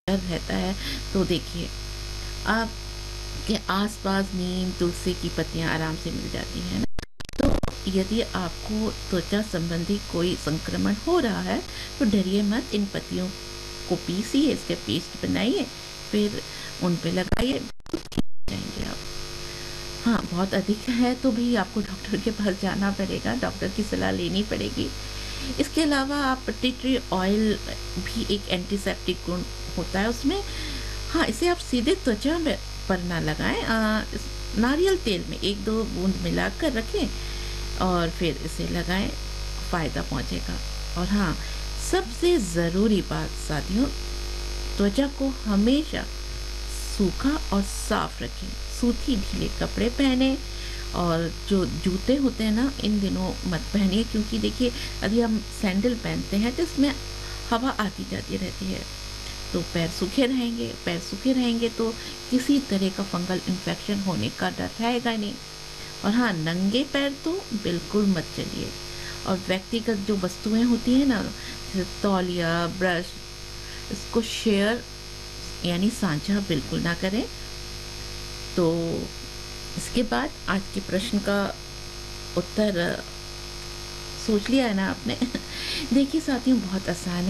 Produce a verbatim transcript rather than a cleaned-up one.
डर रहता है, तो देखिए आपके आस-पास नीम, तुलसी की पत्तियाँ आराम से मिल जाती हैं ना। तो यदि आपको त्वचा संबंधी कोई संक्रमण हो रहा है, तो डरिए मत, इन पत्तियों को पीसिए, इसके पेस्ट बनाइए, फिर उन पे लगाइए, ठीक हो जाएँगे आप। हाँ, बहुत अधिक है तो भी आपको डॉक्टर के पास जाना पड़ेगा, डॉक्टर की सलाह लेनी पड़ेगी। इसके अलावा आप टी ट्री ऑयल भी एक एंटीसेप्टिक गुण होता है उसमें। हाँ, इसे आप सीधे त्वचा में पर ना लगाएँ, अ, इस नारियल तेल में एक दो बूंद मिलाकर रखें और फिर इसे लगाएँ, फ़ायदा पहुँचेगा। और हाँ, सबसे ज़रूरी बात साथियों, त्वचा को हमेशा सूखा और साफ रखें। सूती ढीले कपड़े पहनें और जो जूते होते हैं ना, इन दिनों मत पहनिए, क्योंकि देखिए यदि हम सैंडल पहनते हैं तो इसमें हवा आती जाती रहती है, तो पैर सूखे रहेंगे, पैर सूखे रहेंगे तो किसी तरह का फंगल इन्फेक्शन होने का डर रहेगा नहीं। और हाँ, नंगे पैर तो बिल्कुल मत चलिए। और व्यक्तिगत जो वस्तुएँ होती हैं ना, जैसे तौलिया, ब्रश, इसको शेयर यानी साझा बिल्कुल ना करें। तो इसके बाद आज के प्रश्न का उत्तर अ, सोच लिया है ना आपने? देखिए साथियों, बहुत आसान है।